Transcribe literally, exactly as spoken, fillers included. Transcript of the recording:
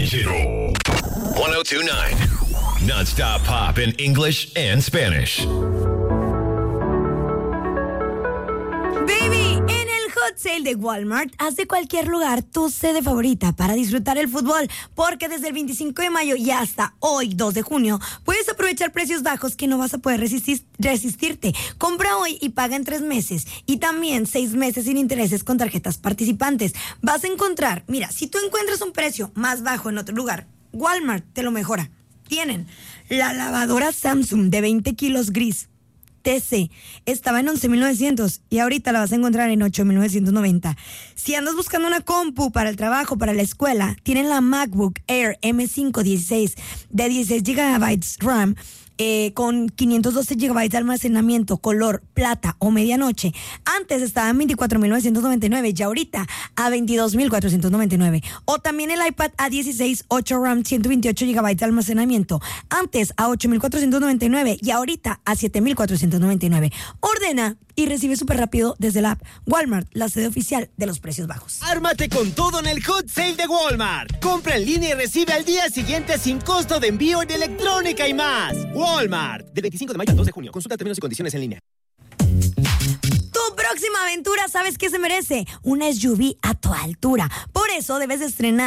Channel one oh two point nine. Non-stop pop in English and Spanish. Baby, en el Hot Sale de Walmart, haz de cualquier lugar tu sede favorita para disfrutar el fútbol, porque desde el veinticinco de mayo y hasta hoy, dos de junio, puedes aprovechar precios bajos que no vas a poder resistir, resistirte. Compra hoy y paga en tres meses, y también seis meses sin intereses con tarjetas participantes. Vas a encontrar, mira, si tú encuentras un precio más bajo en otro lugar, Walmart te lo mejora. Tienen la lavadora Samsung de veinte kilos gris T C, estaba en once mil novecientos y ahorita la vas a encontrar en ocho mil novecientos noventa. Si andas buscando una compu para el trabajo, para la escuela, tienen la MacBook Air M cinco dieciséis de dieciséis gigabytes RAM, eh, con quinientos doce gigabytes de almacenamiento, color plata o medianoche. Antes estaba en veinticuatro mil novecientos noventa y nueve y ahorita a veintidós mil cuatrocientos noventa y nueve. O también el iPad A dieciséis, ocho RAM, ciento veintiocho gigabytes de almacenamiento. Antes a ocho mil cuatrocientos noventa y nueve y ahorita a siete mil cuatrocientos noventa y nueve. Ordena y recibe súper rápido desde la app. Walmart, la sede oficial de los precios bajos. Ármate con todo en el Hot Sale de Walmart. Compra en línea y recibe al día siguiente sin costo de envío en electrónica y más. Walmart, del veinticinco de mayo al dos de junio. Consulta términos y condiciones en línea. Tu próxima aventura, ¿sabes qué se merece? Una S U V a tu altura. Por eso debes estrenar